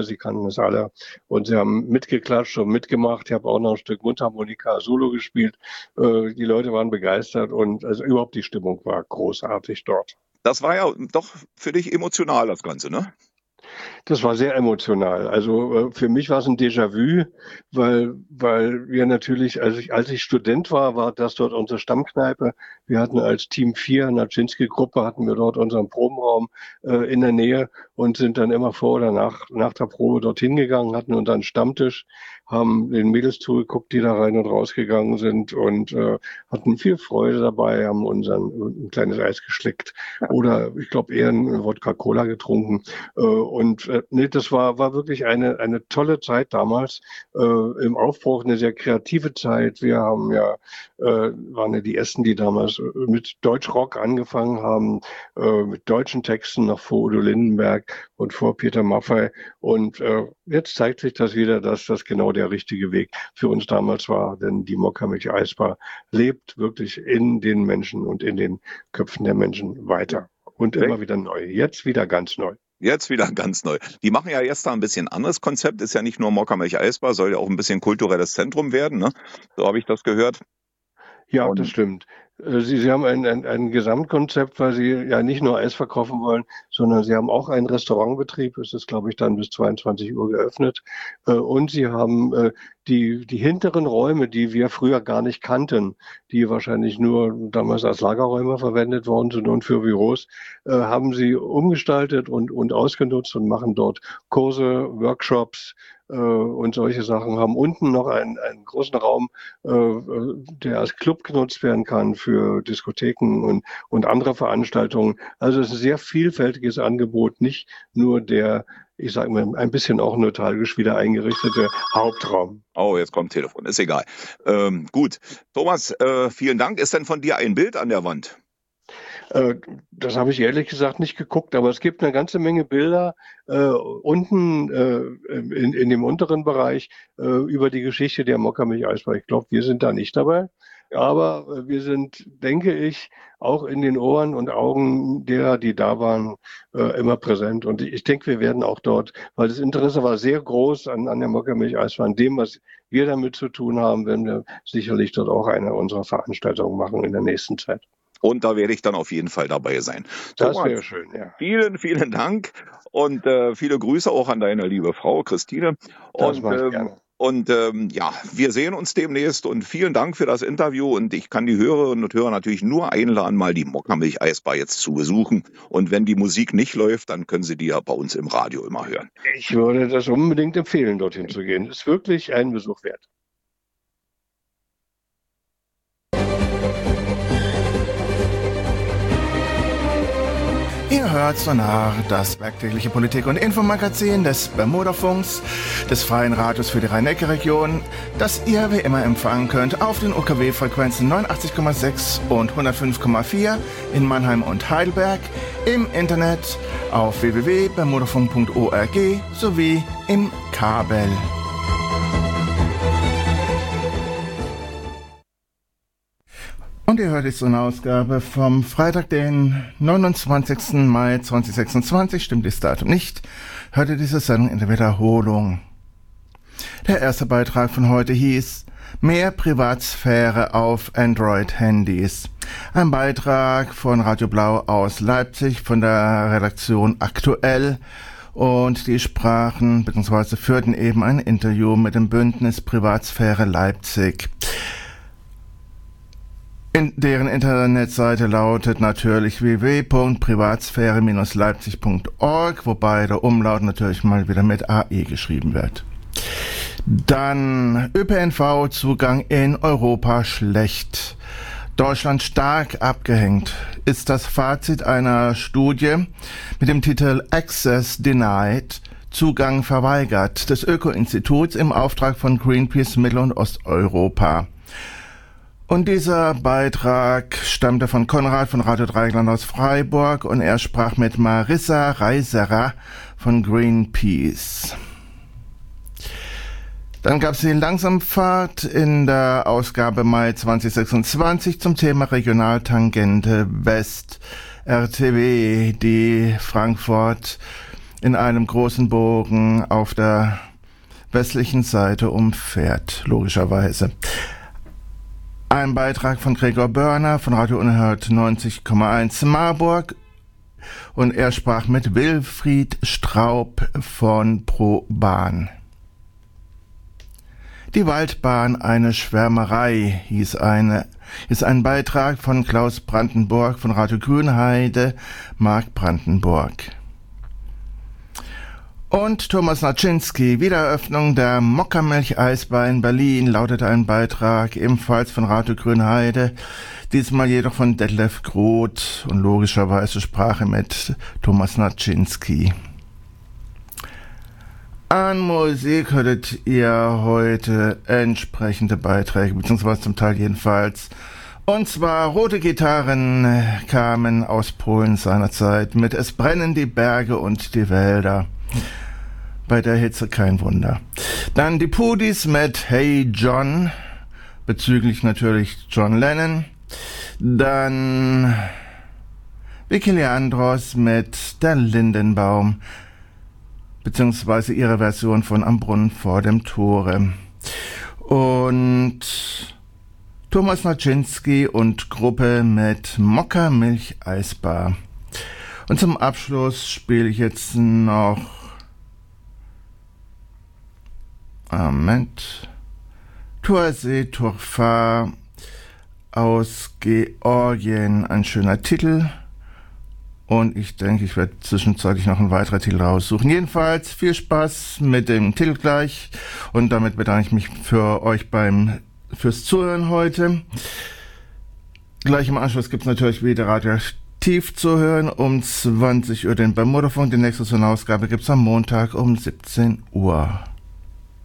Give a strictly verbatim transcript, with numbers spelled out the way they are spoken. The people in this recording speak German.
Sie kannten es alle und sie haben mitgeklatscht und mitgemacht. Ich habe auch noch ein Stück Mundharmonika Solo gespielt. Äh, die Leute waren begeistert und also überhaupt die Stimmung war großartig dort. Das war ja doch für dich emotional, das Ganze, ne? Das war sehr emotional. Also äh, für mich war es ein Déjà-vu, weil, weil wir natürlich, als ich, als ich Student war, war das dort unsere Stammkneipe. Wir hatten als Team vier, Naczynski-Gruppe, hatten wir dort unseren Probenraum äh, in der Nähe und sind dann immer vor oder nach, nach der Probe dorthin gegangen, hatten unseren Stammtisch, haben den Mädels zugeguckt, die da rein und rausgegangen sind und äh, hatten viel Freude dabei, haben unseren ein kleines Eis geschleckt oder ich glaube eher ein Wodka-Cola getrunken äh, und äh, nee, das war war wirklich eine eine tolle Zeit damals äh, im Aufbruch, eine sehr kreative Zeit. Wir haben ja äh, waren ja die ersten, die damals mit Deutschrock angefangen haben, äh, mit deutschen Texten noch vor Udo Lindenberg und vor Peter Maffay und äh, jetzt zeigt sich das wieder, dass das genau der richtige Weg für uns damals war, denn die Mokka-Milch Eisbar lebt wirklich in den Menschen und in den Köpfen der Menschen weiter und immer wieder neu. Jetzt wieder ganz neu. Jetzt wieder ganz neu. Die machen ja jetzt da ein bisschen anderes Konzept. Ist ja nicht nur Mokka-Milch Eisbar, soll ja auch ein bisschen kulturelles Zentrum werden, ne? So habe ich das gehört. Ja, und das stimmt. Sie, Sie haben ein, ein, ein Gesamtkonzept, weil Sie ja nicht nur Eis verkaufen wollen, sondern Sie haben auch einen Restaurantbetrieb. Es ist, glaube ich, dann bis zweiundzwanzig Uhr geöffnet. Und Sie haben die, die hinteren Räume, die wir früher gar nicht kannten, die wahrscheinlich nur damals als Lagerräume verwendet worden sind und für Büros, haben Sie umgestaltet und, und ausgenutzt und machen dort Kurse, Workshops, und solche Sachen, haben unten noch einen, einen großen Raum, äh, der als Club genutzt werden kann für Diskotheken und, und andere Veranstaltungen. Also es ist ein sehr vielfältiges Angebot, nicht nur der, ich sage mal, ein bisschen auch nostalgisch wieder eingerichtete Hauptraum. Oh, jetzt kommt Telefon, ist egal. Ähm, gut, Thomas, äh, vielen Dank. Ist denn von dir ein Bild an der Wand? Das habe ich ehrlich gesagt nicht geguckt, aber es gibt eine ganze Menge Bilder äh, unten äh, in, in dem unteren Bereich äh, über die Geschichte der Mokka-Milch Eisbar. Ich glaube, wir sind da nicht dabei, aber wir sind, denke ich, auch in den Ohren und Augen derer, die da waren, äh, immer präsent. Und ich denke, wir werden auch dort, weil das Interesse war sehr groß an, an der Mokka-Milch Eisbar, an dem, was wir damit zu tun haben, werden wir sicherlich dort auch eine unserer Veranstaltungen machen in der nächsten Zeit. Und da werde ich dann auf jeden Fall dabei sein. Das wäre schön, ja. Vielen, vielen Dank und äh, viele Grüße auch an deine liebe Frau Christine. Das und mache ich ähm, gerne. Und ähm, ja, wir sehen uns demnächst und vielen Dank für das Interview und ich kann die Hörerinnen und Hörer natürlich nur einladen, mal die Mokka-Milch Eisbar jetzt zu besuchen und wenn die Musik nicht läuft, dann können Sie die ja bei uns im Radio immer hören. Ich würde das unbedingt empfehlen, dorthin zu gehen. Ist wirklich ein Besuch wert. Ihr hört Sonar, das werktägliche Politik- und Infomagazin des Bermudafunks, des Freien Radios für die Rhein-Neckar-Region, das ihr wie immer empfangen könnt auf den U K W-Frequenzen neunundachtzig Komma sechs und hundertfünf Komma vier in Mannheim und Heidelberg, im Internet auf w w w punkt bermudafunk punkt org sowie im Kabel. Und ihr hört jetzt so eine Ausgabe vom Freitag, den neunundzwanzigsten Mai zweitausendsechsundzwanzig, stimmt das Datum nicht, hört ihr diese Sendung in der Wiederholung. Der erste Beitrag von heute hieß Mehr Privatsphäre auf Android-Handys. Ein Beitrag von Radio Blau aus Leipzig, von der Redaktion Aktuell. Und die sprachen bzw. führten eben ein Interview mit dem Bündnis Privatsphäre Leipzig. In deren Internetseite lautet natürlich w w w punkt privatsphäre Bindestrich leipzig punkt org, wobei der Umlaut natürlich mal wieder mit A E geschrieben wird. Dann Ö P N V-Zugang in Europa schlecht. Deutschland stark abgehängt, ist das Fazit einer Studie mit dem Titel Access Denied, Zugang verweigert, des Öko-Instituts im Auftrag von Greenpeace Mittel- und Osteuropa. Und dieser Beitrag stammte von Konrad von Radio Dreieckland aus Freiburg und er sprach mit Marissa Reiserer von Greenpeace. Dann gab es die Langsamfahrt in der Ausgabe Mai zweitausendsechsundzwanzig zum Thema Regionaltangente West R T W, die Frankfurt in einem großen Bogen auf der westlichen Seite umfährt, logischerweise. Ein Beitrag von Gregor Börner von Radio Unerhört neunzig Komma eins Marburg, und er sprach mit Wilfried Straub von ProBahn. Die Waldbahn, eine Schwärmerei, hieß eine, ist ein Beitrag von Klaus Brandenburg von Radio Grünheide, Mark Brandenburg. Und Thomas Naczynski, Wiedereröffnung der Mokka-Milch-Eisbar in Berlin, lautet ein Beitrag, ebenfalls von Radio Grünheide, diesmal jedoch von Detlef Groth, und logischerweise sprach er mit Thomas Naczynski. An Musik hörtet ihr heute entsprechende Beiträge, beziehungsweise zum Teil jedenfalls. Und zwar Rote Gitarren kamen aus Polen seinerzeit mit Es brennen die Berge und die Wälder. Bei der Hitze kein Wunder. Dann die Pudis mit Hey John, bezüglich natürlich John Lennon. Dann Vicky Leandros mit Der Lindenbaum, beziehungsweise ihre Version von Am Brunnen vor dem Tore. Und Thomas Naczynski und Gruppe mit Mokka-Milch-Eisbar. Und zum Abschluss spiele ich jetzt noch Moment. Tuase Turfa aus Georgien, ein schöner Titel. Und ich denke, ich werde zwischenzeitlich noch einen weiteren Titel raussuchen. Jedenfalls viel Spaß mit dem Titel gleich. Und damit bedanke ich mich für euch beim fürs Zuhören heute. Gleich im Anschluss gibt es natürlich wieder Radioaktiv zu hören um zwanzig Uhr den Bermudafunk. Die nächste Ausgabe gibt es am Montag um siebzehn Uhr.